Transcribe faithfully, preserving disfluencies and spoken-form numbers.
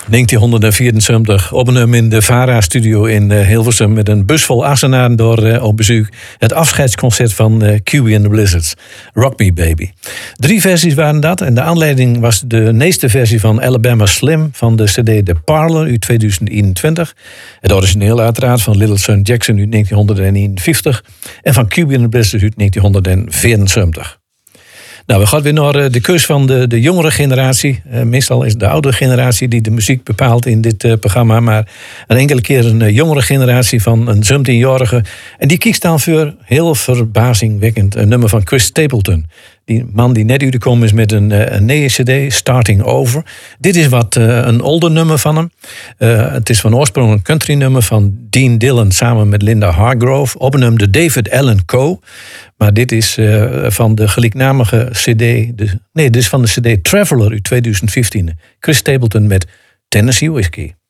negentienhonderdvierenzeventig opgenomen in de VARA-studio in uh, Hilversum met een bus vol Assenaren door uh, op bezoek. Het afscheidsconcert van uh, Q B and the Blizzards, Rock Me Baby. Drie versies waren dat en de aanleiding was de eerste versie van Alabama Slim van de cd The Parlor uit tweeduizend eenentwintig. Het origineel uiteraard van Little Son Jackson uit negentienhonderdeenenvijftig en van Q B and the Blizzards uit negentienhonderdvierenzeventig. Nou, we gaan weer naar de keus van de, de jongere generatie. Uh, meestal is het de oudere generatie die de muziek bepaalt in dit uh, programma. Maar een enkele keer een uh, jongere generatie van een zeventienjarige. En die kiest dan voor heel verbazingwekkend een nummer van Chris Stapleton. Die man die net uitgekomen is met een, uh, een nieuwe cd, Starting Over. Dit is wat uh, een older nummer van hem. Uh, het is van oorsprong een country nummer van Dean Dillon samen met Linda Hargrove. Opgenomen door David Allen Coe. Maar dit is uh, van de gelijknamige cd. De, nee, dit is van de cd Traveler uit tweeduizend vijftien. Chris Stapleton met Tennessee Whiskey.